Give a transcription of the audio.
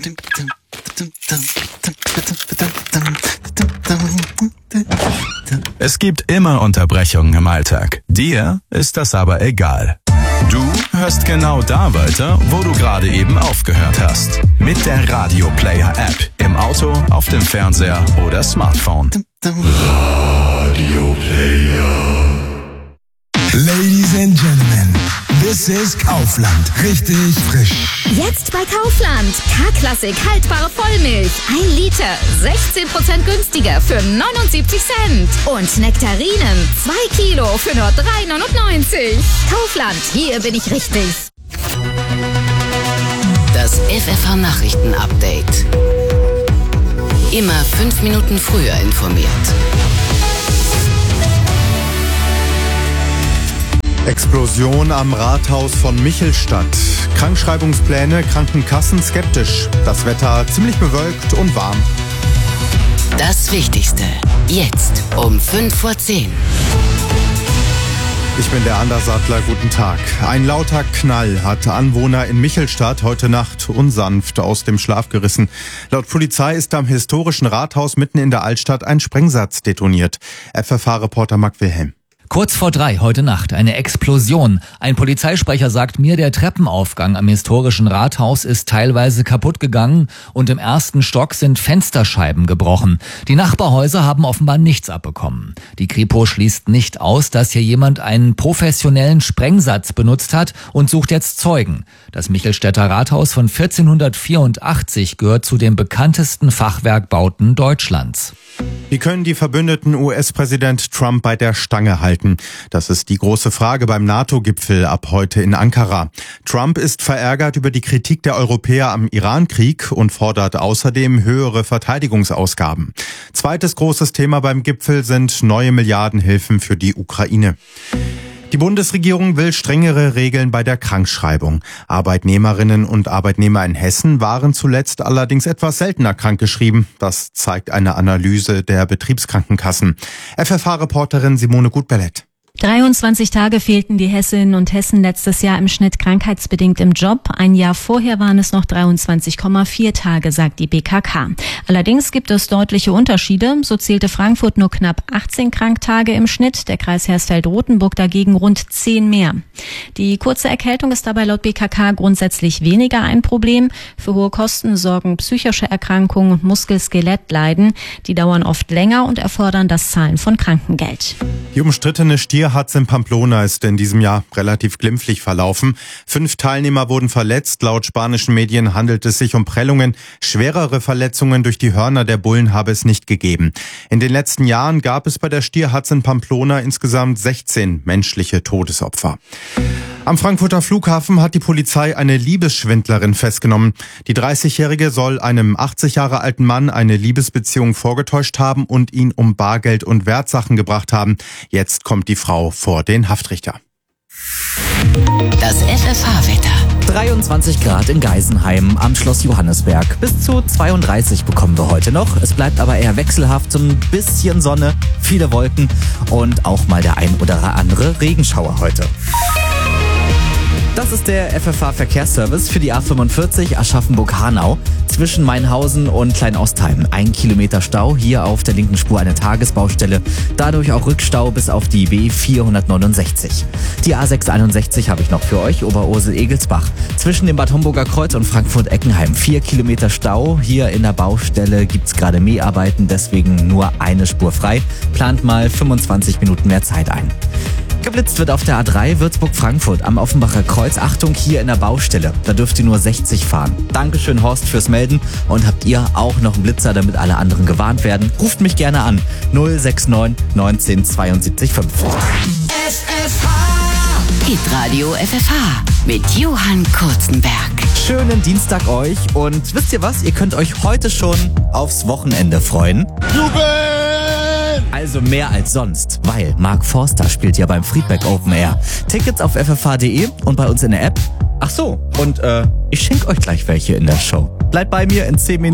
Es gibt immer Unterbrechungen im Alltag. Dir ist das aber egal. Du hörst genau da weiter, wo du gerade eben aufgehört hast. Mit der Radio Player App. Im Auto, auf dem Fernseher oder Smartphone. Radio Player. Ladies and Gentlemen, this is Kaufland. Richtig frisch. Jetzt bei Kaufland. K-Klassik haltbare Vollmilch. 1 Liter. 16% günstiger für 79 Cent. Und Nektarinen. 2 Kilo für nur 3,99. Kaufland. Hier bin ich richtig. Das FFH-Nachrichten-Update. Immer 5 Minuten früher informiert. Explosion am Rathaus von Michelstadt. Krankschreibungspläne, Krankenkassen skeptisch. Das Wetter ziemlich bewölkt und warm. Das Wichtigste. Jetzt um 5:10 Uhr. Ich bin der Andersattler, guten Tag. Ein lauter Knall hat Anwohner in Michelstadt heute Nacht unsanft aus dem Schlaf gerissen. Laut Polizei ist am historischen Rathaus mitten in der Altstadt ein Sprengsatz detoniert. FFH-Reporter Marc Wilhelm. Kurz vor 3 heute Nacht eine Explosion. Ein Polizeisprecher sagt mir, der Treppenaufgang am historischen Rathaus ist teilweise kaputt gegangen und im ersten Stock sind Fensterscheiben gebrochen. Die Nachbarhäuser haben offenbar nichts abbekommen. Die Kripo schließt nicht aus, dass hier jemand einen professionellen Sprengsatz benutzt hat und sucht jetzt Zeugen. Das Michelstädter Rathaus von 1484 gehört zu den bekanntesten Fachwerkbauten Deutschlands. Wie können die Verbündeten US-Präsident Trump bei der Stange halten? Das ist die große Frage beim NATO-Gipfel ab heute in Ankara. Trump ist verärgert über die Kritik der Europäer am Iran-Krieg und fordert außerdem höhere Verteidigungsausgaben. Zweites großes Thema beim Gipfel sind neue Milliardenhilfen für die Ukraine. Die Bundesregierung will strengere Regeln bei der Krankschreibung. Arbeitnehmerinnen und Arbeitnehmer in Hessen waren zuletzt allerdings etwas seltener krankgeschrieben. Das zeigt eine Analyse der Betriebskrankenkassen. FFH-Reporterin Simone Gutbellett. 23 Tage fehlten die Hessinnen und Hessen letztes Jahr im Schnitt krankheitsbedingt im Job. Ein Jahr vorher waren es noch 23,4 Tage, sagt die BKK. Allerdings gibt es deutliche Unterschiede. So zählte Frankfurt nur knapp 18 Kranktage im Schnitt, der Kreis Hersfeld-Rotenburg dagegen rund 10 mehr. Die kurze Erkältung ist dabei laut BKK grundsätzlich weniger ein Problem. Für hohe Kosten sorgen psychische Erkrankungen und Muskel-Skelett-Leiden. Die dauern oft länger und erfordern das Zahlen von Krankengeld. Die umstrittene Stierhatz in Pamplona ist in diesem Jahr relativ glimpflich verlaufen. 5 Teilnehmer wurden verletzt. Laut spanischen Medien handelt es sich um Prellungen. Schwerere Verletzungen durch die Hörner der Bullen habe es nicht gegeben. In den letzten Jahren gab es bei der Stierhatz in Pamplona insgesamt 16 menschliche Todesopfer. Am Frankfurter Flughafen hat die Polizei eine Liebesschwindlerin festgenommen. Die 30-Jährige soll einem 80 Jahre alten Mann eine Liebesbeziehung vorgetäuscht haben und ihn um Bargeld und Wertsachen gebracht haben. Jetzt kommt die Frau vor den Haftrichter. Das FFH-Wetter. 23 Grad in Geisenheim am Schloss Johannisberg. Bis zu 32 bekommen wir heute noch. Es bleibt aber eher wechselhaft, so ein bisschen Sonne, viele Wolken und auch mal der ein oder andere Regenschauer heute. Das ist der FFH-Verkehrsservice für die A45 Aschaffenburg-Hanau zwischen Mainhausen und Kleinostheim. 1 Kilometer Stau, hier auf der linken Spur eine Tagesbaustelle. Dadurch auch Rückstau bis auf die B469. Die A661 habe ich noch für euch, Oberursel-Egelsbach. Zwischen dem Bad Homburger Kreuz und Frankfurt-Eckenheim 4 Kilometer Stau. Hier in der Baustelle gibt es gerade Mäharbeiten, deswegen nur eine Spur frei. Plant mal 25 Minuten mehr Zeit ein. Geblitzt wird auf der A3 Würzburg-Frankfurt am Offenbacher Kreuz. Achtung, hier in der Baustelle. Da dürft ihr nur 60 fahren. Dankeschön, Horst, fürs Melden. Und habt ihr auch noch einen Blitzer, damit alle anderen gewarnt werden? Ruft mich gerne an. 069 19 72 5. Hitradio FFH mit Johann Kurzenberg. Schönen Dienstag euch. Und wisst ihr was? Ihr könnt euch heute schon aufs Wochenende freuen. Also mehr als sonst, weil Mark Forster spielt ja beim Friedberg Open Air. Tickets auf ffh.de und bei uns in der App. Ach so, und ich schenke euch gleich welche in der Show. Bleibt bei mir in 10 Minuten.